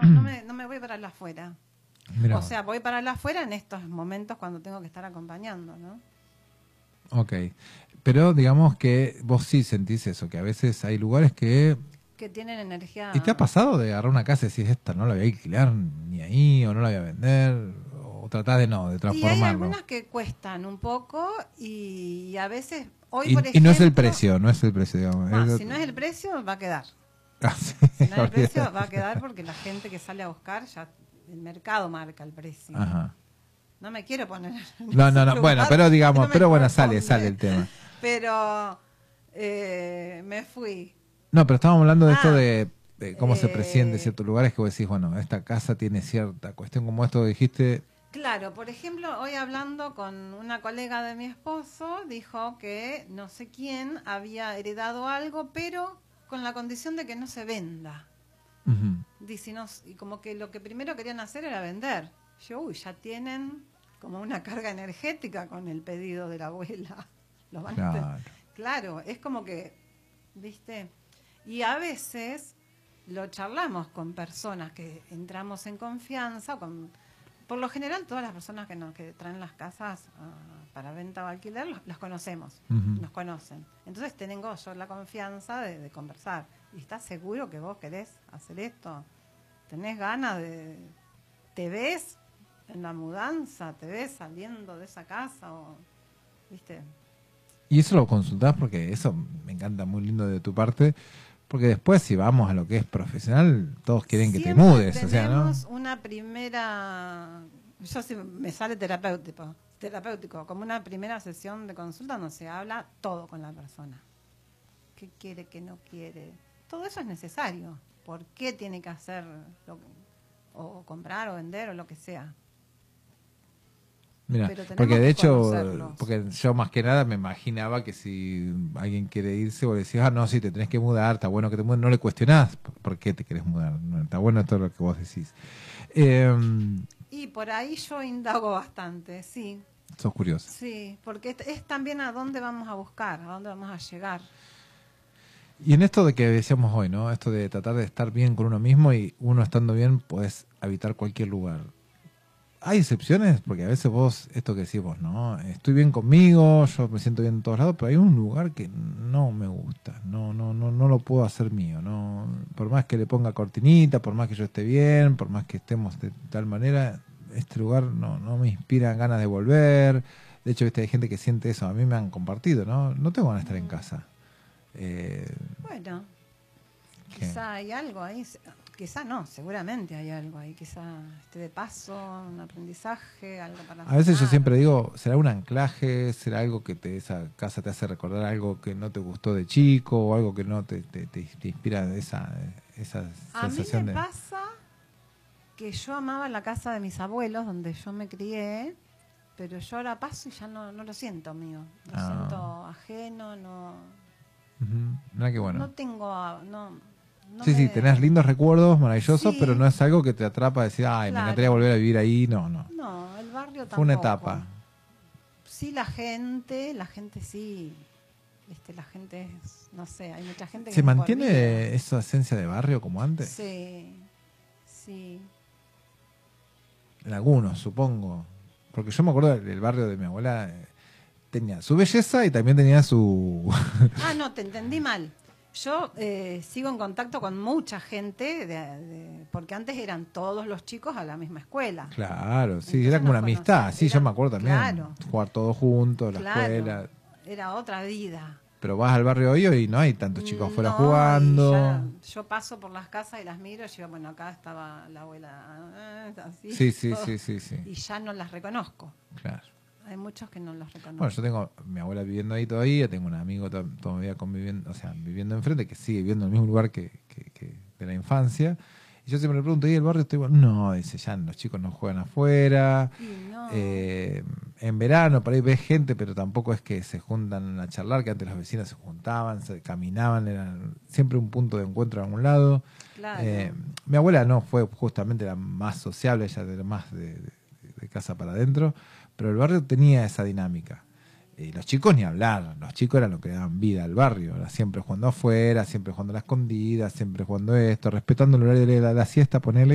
no me voy para la afuera. Mirá. O sea, voy para la afuera en estos momentos cuando tengo que estar acompañando, ¿no? Ok. Pero digamos que vos sí sentís eso, que a veces hay lugares que... Que tienen energía... ¿Y te ha pasado de agarrar una casa y decir, esta no la voy a alquilar ni ahí, o no la voy a vender, o tratás de no, de Y hay transformarlo? algunas que cuestan un poco y a veces, hoy Y, por y ejemplo... no es el precio, no es el precio, digamos. Si no es el precio, va a quedar. Ah, sí, Si no es el precio, olvidate. va a quedar porque la gente que sale a buscar, ya el mercado marca el precio. Ajá. No me quiero poner en No, ese no, no, bueno, lugar pero que digamos, no me pero bueno, corresponde. sale el tema. Pero me fui. No, pero estábamos hablando de esto Ah, de cómo se presiente eh, ciertos lugares que vos decís, bueno, esta casa tiene cierta cuestión como esto que dijiste. Claro, por ejemplo, hoy hablando con una colega de mi esposo, dijo que no sé quién había heredado algo, pero con la condición de que no se venda. Ujú. Dice, y como que lo que primero querían hacer era vender. Yo, ya tienen como una carga energética con el pedido de la abuela. Lo van a Claro. Claro, es como que, ¿viste? Y a veces lo charlamos con personas que entramos en confianza, por lo general todas las personas que traen las casas para venta o alquiler las conocemos, Ujú. nos conocen. Entonces tengo yo la confianza de conversar. ¿Y estás seguro que vos querés hacer esto? ¿Tenés ganas de... ¿Te ves en la mudanza? ¿Te ves saliendo de esa casa? ¿Viste? Y eso lo consultás porque eso me encanta, muy lindo de tu parte, porque después si vamos a lo que es profesional, todos quieren que te Siempre mudes, o sea, ¿no? tenemos una primera, yo sí me sale terapéutico, como una primera sesión de consulta donde se habla todo con la persona. ¿Qué quiere, qué no quiere? Todo eso es necesario. ¿Por qué tiene que hacer o comprar o vender o lo que sea? Mira, Pero tenemos porque de que hecho, conocerlos. porque yo más que nada me imaginaba que si alguien quiere irse, vos le decías, ah, no, sí, te tenés que mudar, está bueno que te mudes, no le cuestionás por qué te querés mudar, no, está bueno todo lo que vos decís. Y por ahí yo indago bastante, sí. Sos curiosa. Sí, porque es también a dónde vamos a buscar, a dónde vamos a llegar. Y en esto de que decíamos hoy, ¿no? Esto de tratar de estar bien con uno mismo y uno estando bien, podés habitar cualquier lugar. Hay excepciones, porque a veces vos, esto que decís vos, ¿no? Estoy bien conmigo, yo me siento bien en todos lados, pero hay un lugar que no me gusta, no lo puedo hacer mío, no, por más que le ponga cortinita, por más que yo esté bien, por más que estemos de tal manera, este lugar no me inspira ganas de volver. De hecho, viste, hay gente que siente eso, a mí me han compartido, ¿no? No tengo ganas de estar en casa. Bueno, ¿Qué? quizá hay algo ahí, quizá no, seguramente hay algo ahí, quizá esté de paso, un aprendizaje, algo para A veces yo sanar. siempre digo, ¿será un anclaje? ¿Será algo que esa casa te hace recordar algo que no te gustó de chico o algo que no te inspira esa A mí sensación me de... pasa que yo amaba la casa de mis abuelos, donde yo me crié, pero yo ahora paso y ya no lo siento mío, lo siento ajeno, no... Ujú. Mira qué bueno. No tengo... No Sí, sí, tenés lindos recuerdos, maravillosos, Sí, pero no es algo que te atrapa a decir, ay, me encantaría claro. volver a vivir ahí. No. No, el barrio tampoco. Fue una etapa. Sí, la gente sí, la gente es, no sé, hay mucha gente que ¿Se es de por mantiene vida. esa esencia de barrio como antes? Sí. En algunos, supongo. Porque yo me acuerdo del barrio de mi abuela, tenía su belleza y también tenía su... No, te entendí mal. Yo sigo en contacto con mucha gente, porque antes eran todos los chicos a la misma escuela. Claro, sí, Entonces era como nos una amistad. conocíamos, Sí, yo me acuerdo también. Claro, Jugar todos juntos, la claro, escuela. era otra vida. Pero vas al barrio hoy y no hay tantos chicos afuera No, jugando. y ya yo paso por las casas y las miro y digo, bueno, acá estaba la abuela, así. Sí. Y ya no las reconozco. Claro. Hay muchos que no los reconozco. Bueno, yo tengo a mi abuela viviendo ahí todavía, tengo un amigo todavía conviviendo, o sea, viviendo enfrente, que sigue viviendo en el mismo lugar que de la infancia. Y yo siempre le pregunto, ¿y el barrio está igual? No, dice, ya los chicos no juegan afuera. No. En verano por ahí ves gente, pero tampoco es que se juntan a charlar, que antes las vecinas se juntaban, se caminaban, era siempre un punto de encuentro en algún lado. Claro. Mi abuela no fue justamente la más sociable, ella era más de casa para adentro, pero el barrio tenía esa dinámica. Y los chicos ni hablar, los chicos eran los que daban vida al barrio, era siempre jugando afuera, siempre jugando a la escondida, siempre jugando esto, respetando el horario de la siesta, ponele.